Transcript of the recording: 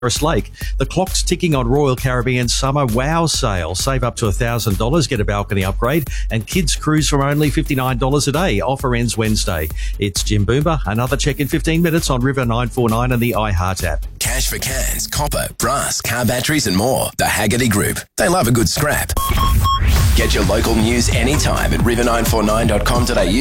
Lake. The clock's ticking on Royal Caribbean Summer Wow Sale. Save up to $1,000, get a balcony upgrade, and kids cruise for only $59 a day. Offer ends Wednesday. It's Jim Boomer. Another check in 15 minutes on River 949 and the iHeart app. Cash for cans, copper, brass, car batteries and more. The Haggerty Group. They love a good scrap. Get your local news anytime at river949.com.au.